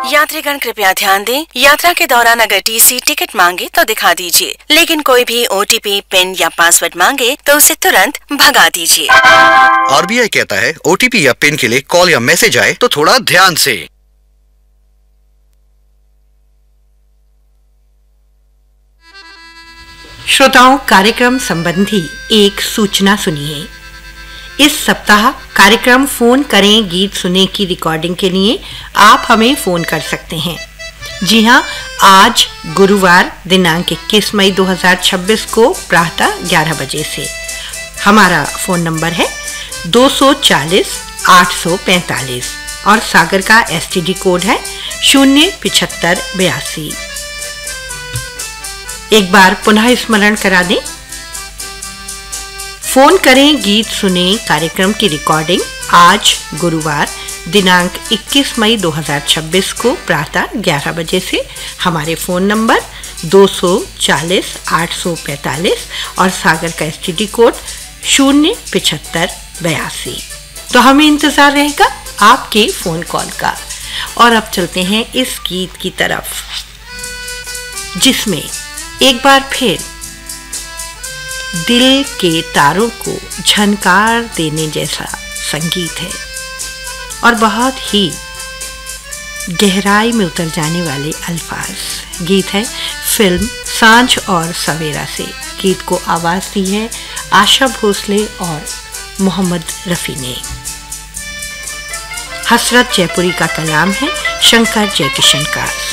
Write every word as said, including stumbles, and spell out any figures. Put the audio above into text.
यात्रीगण कृपया ध्यान दें, यात्रा के दौरान अगर टीसी टिकट मांगे तो दिखा दीजिए, लेकिन कोई भी ओटीपी, पिन या पासवर्ड मांगे तो उसे तुरंत भगा दीजिए। आरबीआई कहता है ओटीपी या पिन के लिए कॉल या मैसेज आए तो थोड़ा ध्यान से। श्रोताओं, कार्यक्रम संबंधी एक सूचना सुनिए। इस सप्ताह कार्यक्रम फोन करें गीत सुने की रिकॉर्डिंग के लिए आप हमें फोन कर सकते हैं। जी हां, आज गुरुवार दिनांक इक्कीस मई दो हज़ार छब्बीस को प्रातः ग्यारह बजे से। हमारा फोन नंबर है दो सौ चालीस आठ सौ पैंतालीस और सागर का एसटीडी कोड है शून्य पिछहत्तर बयासी। एक बार पुनः स्मरण करा दें। फोन करें गीत सुने कार्यक्रम की रिकॉर्डिंग आज गुरुवार दिनांक इक्कीस मई दो हज़ार छब्बीस को प्रातः ग्यारह बजे से। हमारे फोन नंबर दो सौ चालीस आठ सौ पैंतालीस और सागर का एसटीडी कोड शून्य पिछहत्तर बयासी। तो हमें इंतजार रहेगा आपके फोन कॉल का। और अब चलते हैं इस गीत की तरफ, जिसमें एक बार फिर दिल के तारों को झनकार देने जैसा संगीत है और बहुत ही गहराई में उतर जाने वाले अल्फाज। गीत है फिल्म सांझ और सवेरा से। गीत को आवाज दी है आशा भोसले और मोहम्मद रफी ने। हसरत जयपुरी का कलाम है, शंकर जयकिशन का